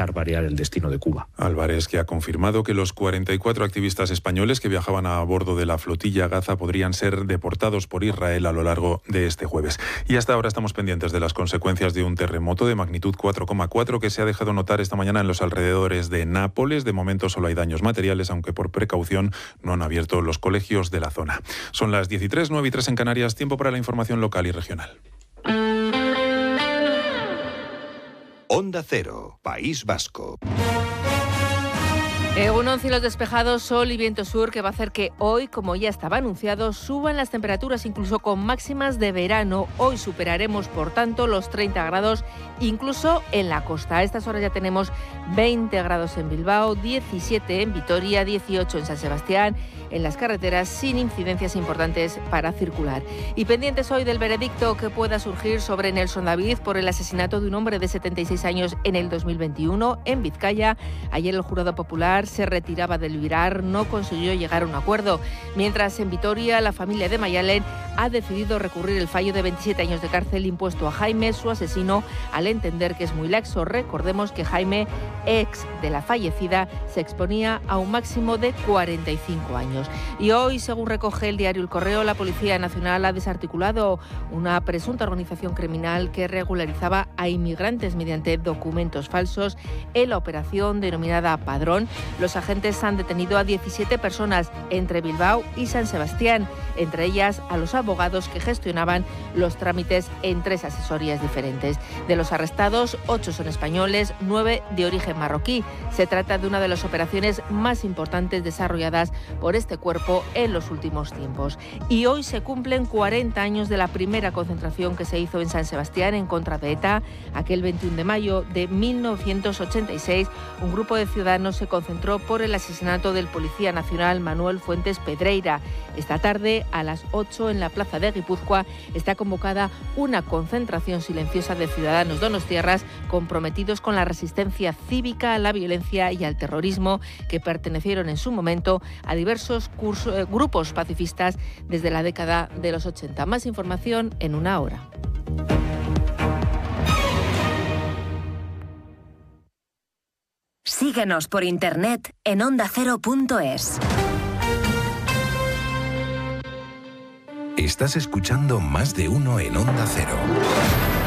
intentar variar el destino de Cuba. Álvarez, que ha confirmado que los 44 activistas españoles que viajaban a bordo de la flotilla Gaza podrían ser deportados por Israel a lo largo de este jueves. Y hasta ahora estamos pendientes de las consecuencias de un terremoto de magnitud 4,4 que se ha dejado notar esta mañana en los alrededores de Nápoles. De momento solo hay daños materiales, aunque por precaución no han abierto los colegios de la zona. Son las 13, 9:03 en Canarias, tiempo para la información local y regional. Onda Cero, País Vasco. Un cielos despejados, sol y viento sur que va a hacer que hoy, como ya estaba anunciado, suban las temperaturas incluso con máximas de verano. Hoy superaremos, por tanto, los 30 grados, incluso en la costa. A estas horas ya tenemos 20 grados en Bilbao, 17 en Vitoria, 18 en San Sebastián, en las carreteras sin incidencias importantes para circular. Y pendientes hoy del veredicto que pueda surgir sobre Nelson David por el asesinato de un hombre de 76 años en el 2021 en Vizcaya. Ayer el jurado popular se retiraba del virar, no consiguió llegar a un acuerdo. Mientras en Vitoria, la familia de Mayalen ha decidido recurrir el fallo de 27 años de cárcel impuesto a Jaime, su asesino, al entender que es muy laxo. Recordemos que Jaime, ex de la fallecida, se exponía a un máximo de 45 años. Y hoy, según recoge el diario El Correo, la Policía Nacional ha desarticulado una presunta organización criminal que regularizaba a inmigrantes mediante documentos falsos en la operación denominada Padrón. Los agentes han detenido a 17 personas entre Bilbao y San Sebastián, entre ellas a los abogados que gestionaban los trámites en 3 asesorías diferentes. De los arrestados, 8 son españoles, 9 de origen marroquí. Se trata de una de las operaciones más importantes desarrolladas por este cuerpo en los últimos tiempos. Y hoy se cumplen 40 años de la primera concentración que se hizo en San Sebastián en contra de ETA. Aquel 21 de mayo de 1986, un grupo de ciudadanos se concentró por el asesinato del policía nacional Manuel Fuentes Pedreira. Esta tarde, a las 8, en la plaza de Guipúzcoa, está convocada una concentración silenciosa de ciudadanos donostiarras comprometidos con la resistencia cívica a la violencia y al terrorismo, que pertenecieron en su momento a diversos grupos pacifistas desde la década de los 80. Más información en una hora. Síguenos por internet en ondacero.es. Estás escuchando Más de Uno en Onda Cero.